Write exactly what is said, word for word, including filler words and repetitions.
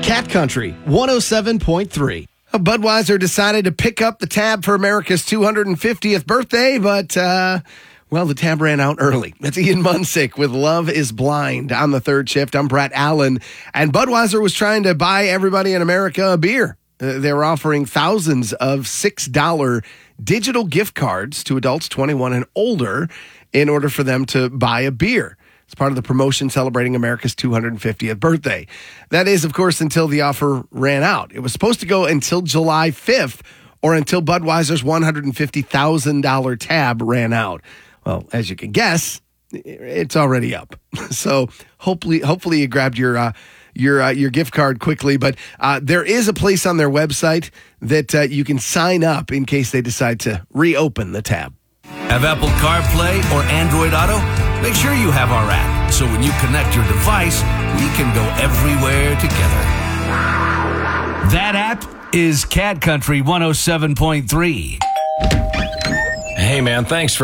Cat Country one oh seven point three. Budweiser decided to pick up the tab for America's two hundred fiftieth birthday, but, uh, well, the tab ran out early. That's Ian Munsick with Love is Blind on the third shift. I'm Brett Allen, and Budweiser was trying to buy everybody in America a beer. Uh, they were offering thousands of six dollar digital gift cards to adults twenty-one and older in order for them to buy a beer. It's part of the promotion celebrating America's two hundred fiftieth birthday. That is, of course, until the offer ran out. It was supposed to go until July fifth or until Budweiser's one hundred fifty thousand dollars tab ran out. Well, as you can guess, it's already up. So hopefully hopefully you grabbed your uh, your uh, your gift card quickly. But uh, there is a place on their website that uh, you can sign up in case they decide to reopen the tab. Have Apple CarPlay or Android Auto? Make sure you have our app, so when you connect your device, we can go everywhere together. That app is Cat Country one oh seven point three. Hey, man, thanks for